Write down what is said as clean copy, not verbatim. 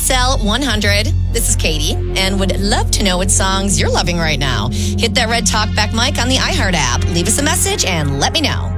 SL 100. This is Katie, and would love to know what songs you're loving right now. Hit that red talkback mic on the iHeart app. Leave us a message and let me know.